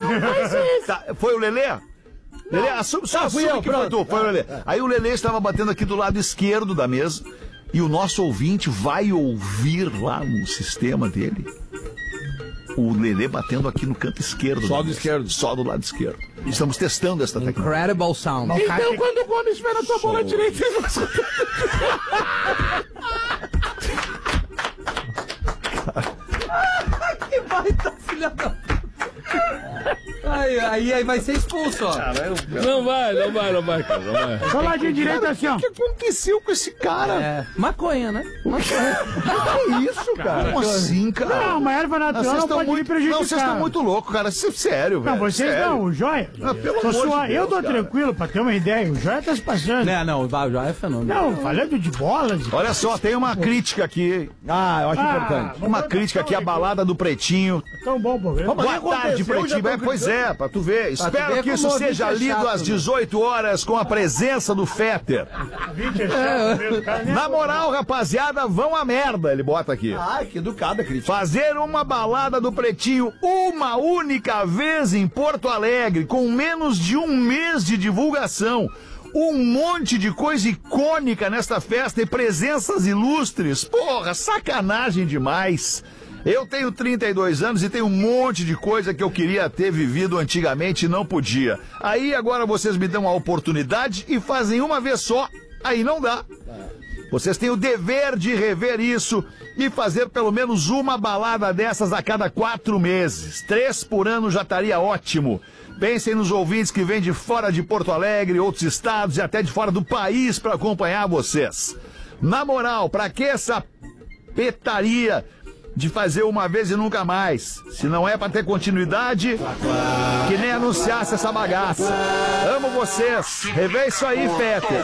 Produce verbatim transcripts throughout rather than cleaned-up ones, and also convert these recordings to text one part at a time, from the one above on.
Não faz isso. Tá, foi o Lelê? Lelê, assume, só assume eu, que foi tu, foi o Lelê. Aí o Lelê estava batendo aqui do lado esquerdo da mesa e o nosso ouvinte vai ouvir lá no sistema dele o Lelê batendo aqui no canto esquerdo. Só do esquerdo. Só do lado esquerdo. Estamos testando esta técnica. Incredible sound. Então quando o Gomes estiver na tua bola direita, ele vai escutar. Que baita filha da puta. Aí, aí, aí vai ser expulso, ó. Não vai, não vai, não vai, cara, não vai. Só ladinho direito assim, ó. O que aconteceu com esse cara? É, maconha, né? Maconha. Que é isso, cara? Como assim, cara? Não, uma erva natural não pode me prejudicar. Não, vocês estão muito loucos, cara. Sério, velho. Não, vocês sério. não, o Joia. Ah, pelo Tô amor sua... de Deus, Eu tô cara. tranquilo, pra ter uma ideia. O Joia tá se passando. Não, não, o Joia é fenômeno. Não, falando de bolas. Olha só, tem uma crítica aqui. Ah, eu acho Ah, importante. Uma crítica aqui, a balada do Pretinho. Tão bom o programa. Boa tarde, Pretinho. É, pois é, pra tu ver. Pra tu Espero ver que como isso o seja ouvinte é lido chato, às né? dezoito horas com a presença do Fetter. vinte é chato mesmo, cara, né? Na moral, rapaziada, vão a merda, ele bota aqui. Ai, que educada, crítica. Fazer uma balada do Pretinho uma única vez em Porto Alegre, com menos de um mês de divulgação. Um monte de coisa icônica nesta festa e presenças ilustres. Porra, sacanagem demais. Eu tenho trinta e dois anos e tenho um monte de coisa que eu queria ter vivido antigamente e não podia. Aí agora vocês me dão a oportunidade e fazem uma vez só. Aí não dá. Vocês têm o dever de rever isso e fazer pelo menos uma balada dessas a cada quatro meses. Três por ano já estaria ótimo. Pensem nos ouvintes que vêm de fora de Porto Alegre, outros estados e até de fora do país para acompanhar vocês. Na moral, pra que essa petaria de fazer uma vez e nunca mais? Se não é pra ter continuidade, que nem anunciasse essa bagaça. Amo vocês. Revê isso aí, Fetter.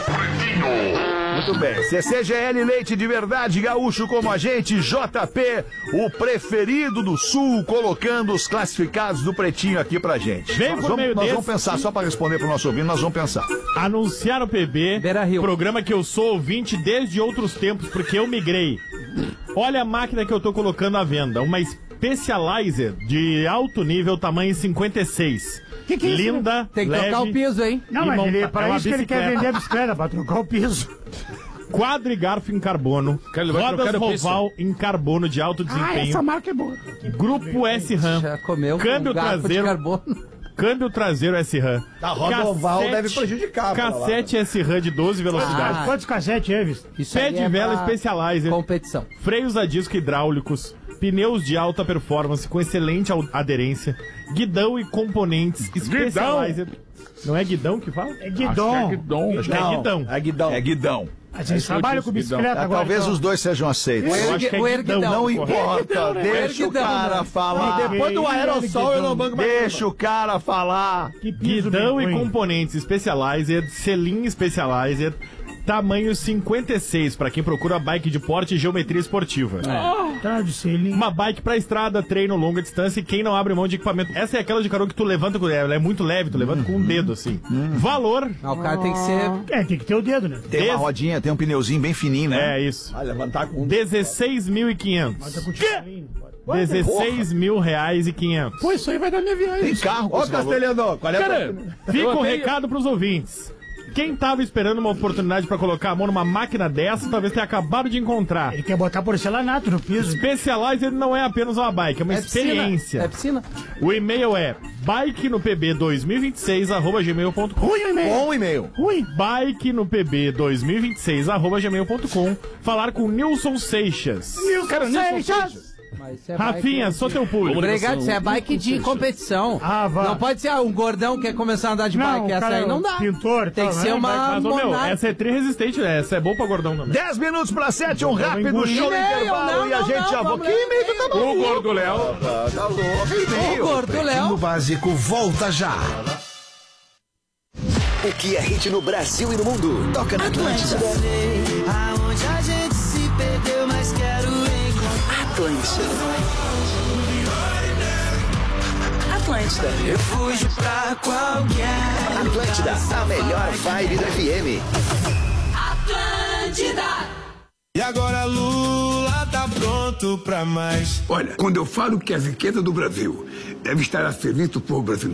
Muito bem. C C G L Leite de verdade, gaúcho como a gente, J P, o preferido do Sul, colocando os classificados do Pretinho aqui pra gente. Vem nós por vamos, meio nós desse. vamos pensar, só pra responder pro nosso ouvinte, nós vamos pensar. Anunciar no P B, Beira Rio. programa que eu sou ouvinte desde outros tempos, porque eu migrei. Olha a máquina que eu tô colocando à venda, uma Specializer de alto nível, tamanho cinquenta e seis. Que que é isso, Linda, Tem que leve, trocar o piso, hein? Não, e mas monta- ele, é pra uma isso que ele quer bicicleta. vender a bicicleta, pra trocar o piso. Quadro e garfo em carbono, Cara, ele vai rodas trocar o piso. Roval em carbono de alto Ah, desempenho, essa marca é boa. grupo S-RAM, Já comeu câmbio com garfo traseiro, de carbono. câmbio traseiro S-RAM. A roda oval deve prejudicar, pra lá. Cassete S-RAM de doze velocidades. Ah. Quantos cassetes, Eves? Isso Pé aí de é vela pra Specializer, competição. freios a disco hidráulicos, pneus de alta performance com excelente au- aderência, guidão e componentes Specializer. Não é guidão que fala? É guidon. Acho que é guidão. É guidão. É guidão. A gente trabalha com bicicleta Ah, agora. talvez então. os dois sejam aceitos. Eu acho que é O guidão. erguidão. Não importa, deixa o Erguidão, cara né? falar. Depois do aerossol eu não banco mais. Deixa o cara falar. Que piso Guidão bem e ruim. componentes Specializer, selim Specializer, tamanho cinquenta e seis, pra quem procura bike de porte e geometria esportiva. Tá de selinho. Uma bike pra estrada, treino, longa distância e quem não abre mão de equipamento. Essa é aquela de carona que tu levanta com ela, é muito leve, tu levanta com um dedo assim. Valor, Ah, o cara tem que ser... É, tem que ter o dedo, né? Tem uma Des- rodinha, tem um pneuzinho bem fininho, né? é isso. Ah, levantar com um. dezesseis mil e quinhentos. Tá com o chinelinho. Pode. dezesseis mil reais e quinhentos. Pô, isso aí vai dar minha viagem. Tem carro com Ô, esse valor. Castelhano, qual é Cara, a... fica Eu um tenho- recado pros ouvintes. Quem tava esperando uma oportunidade pra colocar a mão numa máquina dessa, talvez tenha acabado de encontrar. Ele quer botar porcelanato no piso. Specializer não é apenas uma bike, é uma É piscina. experiência. É piscina. O e-mail é bike no p b dois mil e vinte e seis arroba gmail ponto com. Ruim o e-mail. Bom e-mail. Ruim. bike no p b dois mil e vinte e seis arroba gmail ponto com. Falar com Nilson Seixas. Cara, Seixas. Mas isso é Rafinha, bike- sou teu público. Obrigado, isso é bike de competição. Ah, vá. Não pode ser ah, um gordão que quer começar a andar de Não, bike. o Essa cara aí é não um dá. pintor, Tem tá, que né? ser uma Mas, ô, meu, monarca. essa é tri resistente, né? Essa é boa pra gordão também. dez minutos para sete, um rápido engolir. show do E-mail, intervalo não, e a não, gente não, já volta. vamos Que ler e-mail que tá O maluco? gordo Léo. Tá louco, O e-mail. gordo Léo. Básico volta já. O que é hit no Brasil e no mundo? Toca na Atlântida. Aonde a gente se perdeu, mas quero encontrar. Atlântida. Atlântida. Eu fujo pra qualquer. Atlântida, a melhor vibe da F M. Atlântida. E agora Lula tá pronto pra mais. Olha, quando eu falo que a riqueza do Brasil deve estar a serviço do povo brasileiro,